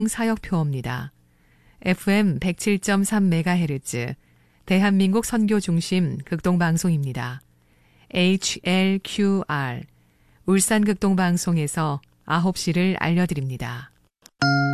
사역표어입니다. FM 107.3MHz 대한민국 선교중심 극동방송입니다. HLQR 울산극동방송에서 9시를 알려드립니다.